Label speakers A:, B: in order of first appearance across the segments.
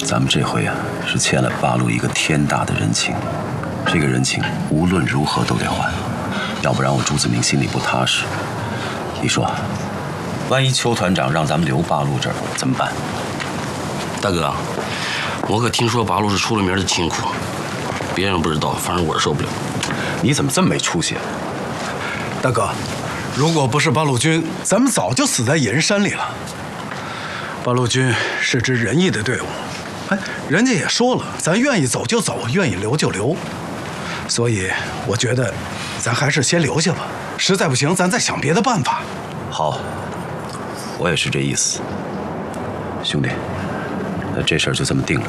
A: 咱们这回啊是欠了八路一个天大的人情，这个人情无论如何都得还，要不然我朱子明心里不踏实。你说，万一邱团长让咱们留八路这儿怎么办？
B: 大哥，我可听说八路是出了名的清苦，别人不知道，反正我是受不了。
A: 你怎么这么没出息？
C: 大哥，如果不是八路军，咱们早就死在野人山里了。八路军是支仁义的队伍，哎，人家也说了，咱愿意走就走，愿意留就留。所以我觉得，咱还是先留下吧。实在不行，咱再想别的办法。
A: 好，我也是这意思。兄弟，那这事儿就这么定了。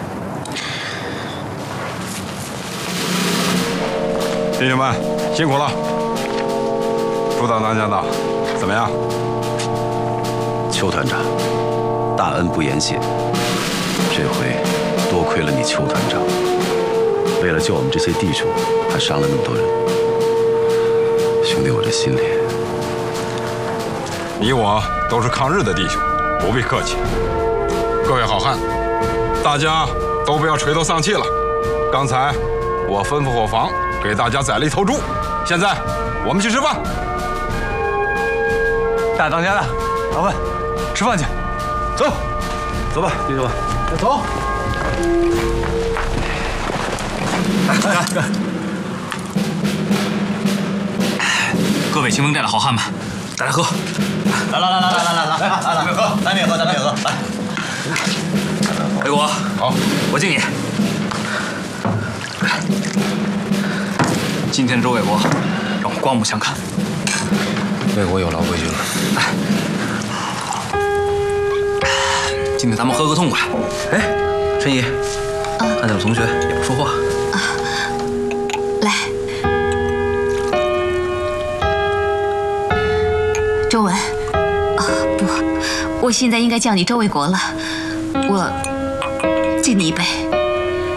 D: 弟兄们，辛苦了。朱大当家的，怎么样？
A: 邱团长，大恩不言谢。这回多亏了你，邱团长。为了救我们这些弟兄，还伤了那么多人。兄弟，我这心里……
D: 你我都是抗日的弟兄，不必客气。各位好汉，大家都不要垂头丧气了。刚才我吩咐伙房给大家宰了一头猪，现在我们去吃饭。
E: 大当家的，老问，吃饭去，走，
A: 走吧，弟兄们，
C: 走。
E: 来，各位清风寨的好汉们，大家喝。
F: 来，咱们喝，咱们也喝，来。
E: 魏国，
D: 好，
E: 我敬你。今天周卫国让我刮目相看。
B: 魏国有老规矩了。
E: 今天咱们喝个痛快。
B: 哎，陈怡，看见我同学也不说话。
G: 来，周文。不，我现在应该叫你周卫国了。我敬你一杯。